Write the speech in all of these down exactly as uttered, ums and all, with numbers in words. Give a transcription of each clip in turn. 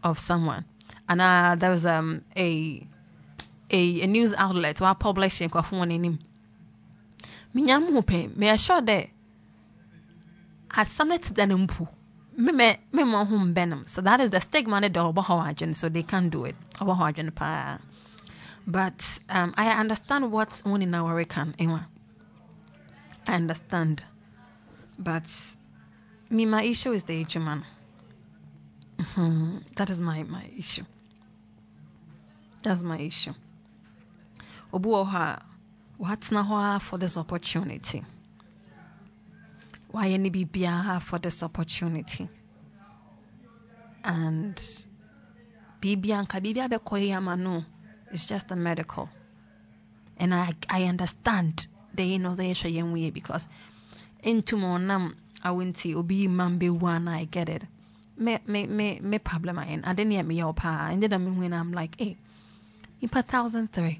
of someone. And uh, there was um a a, a news outlet who publishing kwa phone in him. Minyam hope me assure that as something to them mpu. Me me me mo home benum. So that is the stigma that obo so they can't do it. Obo pa. But um I understand what's on in our can. I understand. But me my issue is the age man. That is my my issue. That's my issue. Obuoha, what's now for this opportunity? Why any be for this opportunity? And Bibianka Bibia Bekoyamano is just a medical. And I I understand the innovation way because into monam I wouldn't see obi mambe one I get it. Me me me me problem I I didn't hear me your pa and then I mean when I'm like, hey, you put thousand three.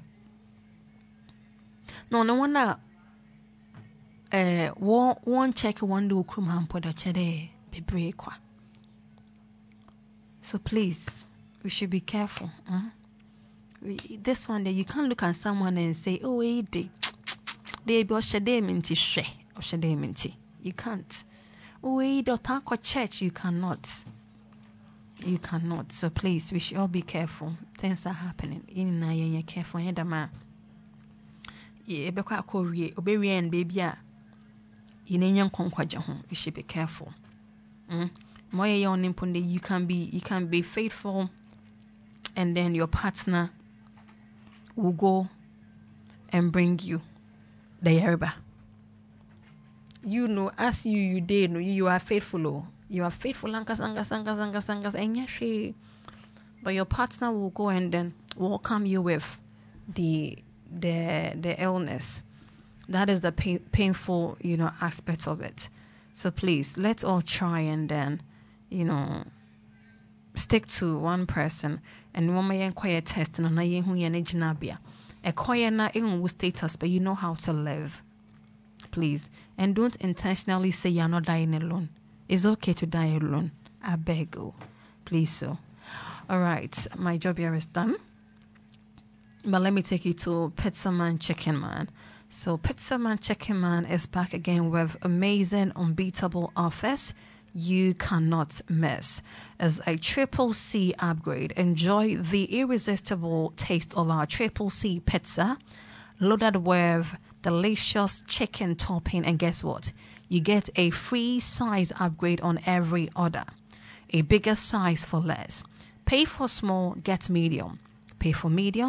No, no wonder uh one one check one do krum hampo da chede be breakwa. So please, we should be careful. Huh? We, this one day you can't look at someone and say, oh hey they they be shade minti she or shade minti. You can't. Oh hey do church, you cannot. You cannot. So please, we should all be careful. Things are happening. In na yen careful. Yenda ma. Ye be kwa korie. Oberie and baby a. Inenyan konkwaja ho. We should be careful. Mm. Moye yon impunde. You can be. You can be faithful, and then your partner will go and bring you the yerba. You know, as you you did, you, you are faithful. Oh. You are faithful, angas, angas, angas, angas, angas, and yes, but your partner will go and then welcome you with the the the illness. That is the pain, painful, you know, aspect of it. So please, let's all try and then, you know, stick to one person. And one may inquire test and na yen hu yen ejinabia. Acquire na even with status, but you know how to live. Please, and don't intentionally say you're not dying alone. It's okay to die alone. I beg you. Please so. All right. My job here is done. But let me take you to Pizza Man Chicken Man. So Pizza Man Chicken Man is back again with amazing, unbeatable offers you cannot miss. As a Triple C upgrade, enjoy the irresistible taste of our Triple C pizza, loaded with delicious chicken topping. And guess what? You get a free size upgrade on every order. A bigger size for less. Pay for small, get medium. Pay for medium,